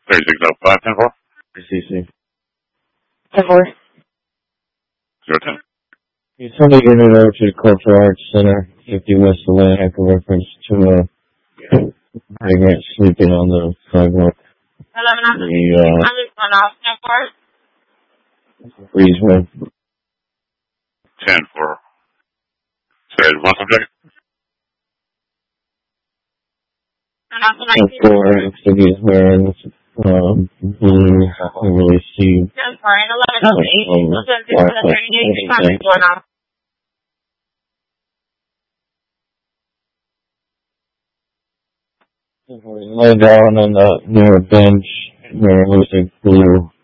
3605, 10-4. CC. 10-4. 010. You told me to get it over to the Cultural Arts Center, 50 West Atlantic, in reference to migrant sleeping on the sidewalk. 11 off. The I'm just going off. 10-4. breezeway. 10-4. Sorry, one subject. 10-4, looks like he's wearing blue, I don't really see. 10-4 and 11 off. 8. Going off. Laying down on the near bench where it looks like blue